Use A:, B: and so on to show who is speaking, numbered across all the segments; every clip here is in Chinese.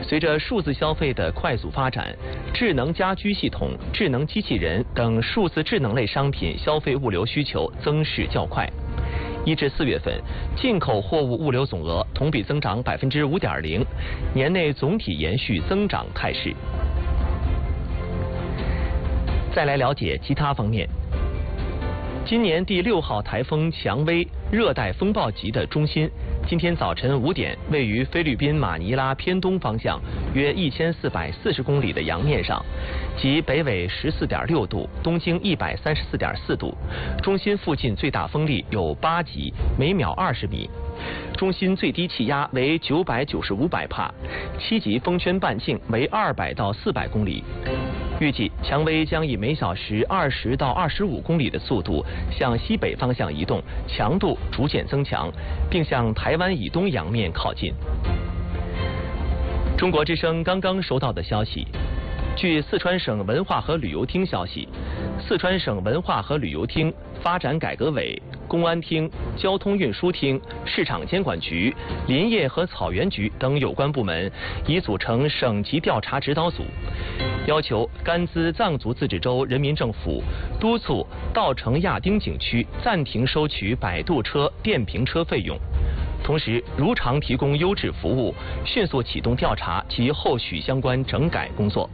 A: 随着数字消费的快速发展，智能家居系统、智能机器人等数字智能类商品消费物流需求增势较快。1至4月份，进口货物物流总额同比增长5.0%，年内总体延续增长态势。再来了解其他方面。今年第6号台风蔷薇热带风暴级的中心，今天早晨5点，位于菲律宾马尼拉偏东方向约1440公里的洋面上，即北纬14.6度，东经134.4度。中心附近最大风力有8级，每秒20米。中心最低气压为990-500帕，7级风圈半径为200到400公里。预计蔷薇将以每小时20到25公里的速度向西北方向移动，强度逐渐增强，并向台湾以东洋面靠近。中国之声刚刚收到的消息，据四川省文化和旅游厅消息，四川省文化和旅游厅、发展改革委、公安厅、交通运输厅、市场监管局、林业和草原局等有关部门已组成省级调查指导组，要求甘孜藏族自治州人民政府督促稻城亚丁景区暂停收取摆渡车、电瓶车费用，同时如常提供优质服务，迅速启动调查及后续相关整改工作。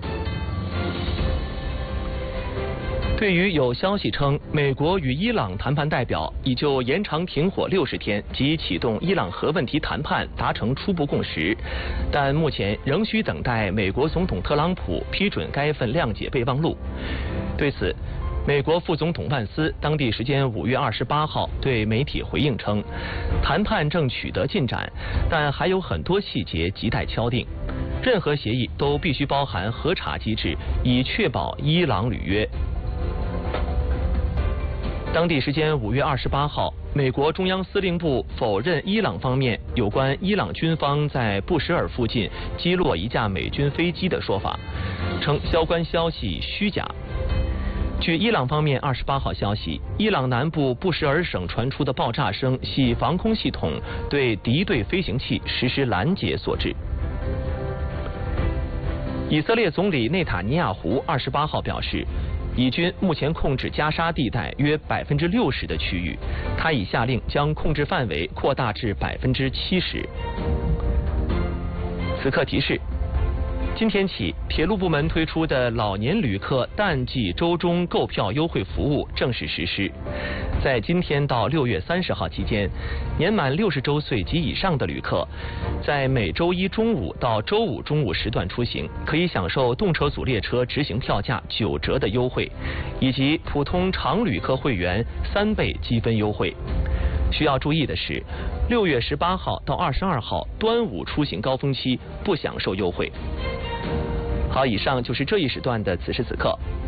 A: 对于有消息称美国与伊朗谈判代表已就延长停火60天及启动伊朗核问题谈判达成初步共识，但目前仍需等待美国总统特朗普批准该份谅解备忘录。对此，美国副总统万斯当地时间5月28号对媒体回应称，谈判正取得进展，但还有很多细节亟待敲定，任何协议都必须包含核查机制，以确保伊朗履约。当地时间5月28号，美国中央司令部否认伊朗方面有关伊朗军方在布什尔附近击落一架美军飞机的说法，称相关消息虚假。据伊朗方面28号消息，伊朗南部布什尔省传出的爆炸声系防空系统对敌对飞行器实施拦截所致。以色列总理内塔尼亚胡28号表示，以军目前控制加沙地带约60%的区域，他已下令将控制范围扩大至70%。此刻提示：今天起，铁路部门推出的老年旅客淡季周中购票优惠服务正式实施。在今天到6月30号期间，年满60周岁及以上的旅客，在每周一中午到周五中午时段出行，可以享受动车组列车直行票价9折的优惠，以及普通常旅客会员3倍积分优惠。需要注意的是，6月18号到22号端午出行高峰期不享受优惠。好，以上就是这一时段的此时此刻。